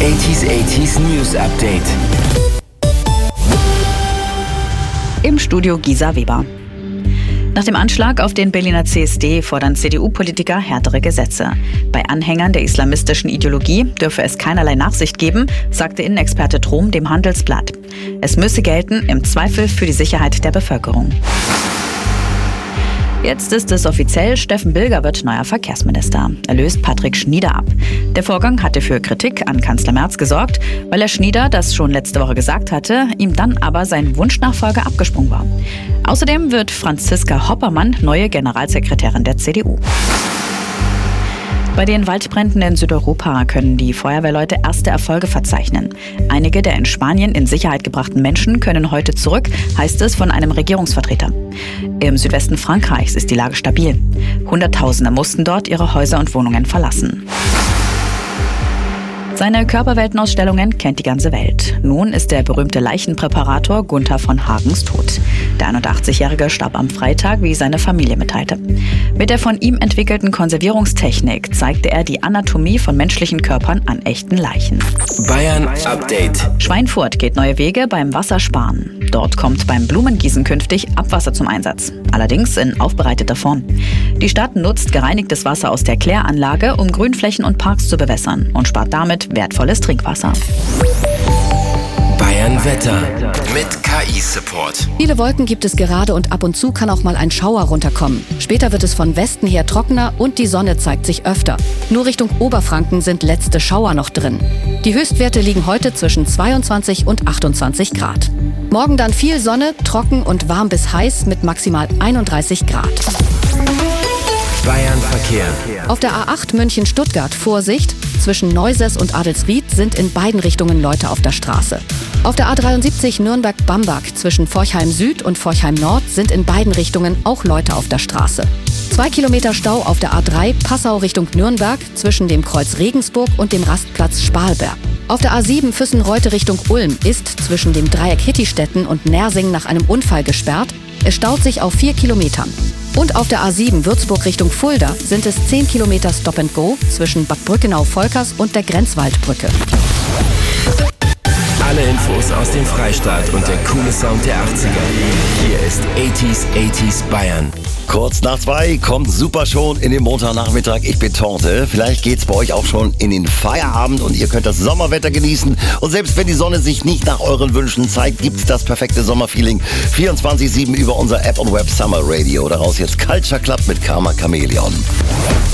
80s News Update. Im Studio Gisa Weber. Nach dem Anschlag auf den Berliner CSD fordern CDU-Politiker härtere Gesetze. Bei Anhängern der islamistischen Ideologie dürfe es keinerlei Nachsicht geben, sagte Innenexperte Trom dem Handelsblatt. Es müsse gelten, im Zweifel für die Sicherheit der Bevölkerung. Jetzt ist es offiziell, Steffen Bilger wird neuer Verkehrsminister. Er löst Patrick Schnieder ab. Der Vorgang hatte für Kritik an Kanzler Merz gesorgt, weil Schnieder das schon letzte Woche gesagt hatte, ihm dann aber sein Wunschnachfolger abgesprungen war. Außerdem wird Franziska Hoppermann neue Generalsekretärin der CDU. Bei den Waldbränden in Südeuropa können die Feuerwehrleute erste Erfolge verzeichnen. Einige der in Spanien in Sicherheit gebrachten Menschen können heute zurück, heißt es von einem Regierungsvertreter. Im Südwesten Frankreichs ist die Lage stabil. Hunderttausende mussten dort ihre Häuser und Wohnungen verlassen. Seine Körperweltenausstellungen kennt die ganze Welt. Nun ist der berühmte Leichenpräparator Gunther von Hagens tot. Der 81-Jährige starb am Freitag, wie seine Familie mitteilte. Mit der von ihm entwickelten Konservierungstechnik zeigte er die Anatomie von menschlichen Körpern an echten Leichen. Bayern Update. Schweinfurt geht neue Wege beim Wassersparen. Dort kommt beim Blumengießen künftig Abwasser zum Einsatz. Allerdings in aufbereiteter Form. Die Stadt nutzt gereinigtes Wasser aus der Kläranlage, um Grünflächen und Parks zu bewässern und spart damit wertvolles Trinkwasser. Bayern Wetter mit KI-Support. Viele Wolken gibt es gerade und ab und zu kann auch mal ein Schauer runterkommen. Später wird es von Westen her trockener und die Sonne zeigt sich öfter. Nur Richtung Oberfranken sind letzte Schauer noch drin. Die Höchstwerte liegen heute zwischen 22 und 28 Grad. Morgen dann viel Sonne, trocken und warm bis heiß mit maximal 31 Grad. Bayern Verkehr. Auf der A8 München-Stuttgart Vorsicht. Zwischen Neuses und Adelsried sind in beiden Richtungen Leute auf der Straße. Auf der A73 Nürnberg-Bamberg zwischen Forchheim Süd und Forchheim Nord sind in beiden Richtungen auch Leute auf der Straße. 2 Kilometer Stau auf der A3 Passau Richtung Nürnberg zwischen dem Kreuz Regensburg und dem Rastplatz Spalberg. Auf der A7 Füssen-Reute Richtung Ulm ist zwischen dem Dreieck Hittistetten und Nersing nach einem Unfall gesperrt. Es staut sich auf 4 Kilometern. Und auf der A7 Würzburg Richtung Fulda sind es 10 Kilometer Stop and Go zwischen Bad Brückenau-Volkers und der Grenzwaldbrücke. Alle Infos aus dem Freistaat und der coole Sound der 80er. Hier ist 80s Bayern. Kurz nach 2 kommt Super schon in den Montagnachmittag. Ich bin Torte. Vielleicht geht's bei euch auch schon in den Feierabend und ihr könnt das Sommerwetter genießen. Und selbst wenn die Sonne sich nicht nach euren Wünschen zeigt, gibt's das perfekte Sommerfeeling 24/7 über unser App und Web Summer Radio. Daraus jetzt Culture Club mit Karma Chameleon.